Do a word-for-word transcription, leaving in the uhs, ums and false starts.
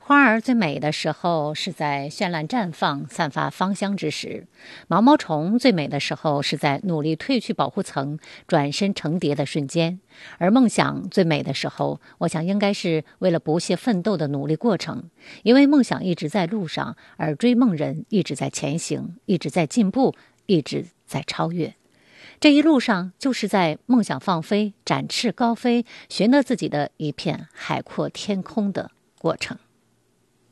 花儿最美的时候是在绚烂绽放、散发芳香之时；毛毛虫最美的时候是在努力褪去保护层、转身成蝶的瞬间；而梦想最美的时候，我想应该是为了不懈奋斗的努力过程。因为梦想一直在路上，而追梦人一直在前行，一直在进步，一直在超越。这一路上，就是在梦想放飞、展翅高飞、寻得自己的一片海阔天空的过程。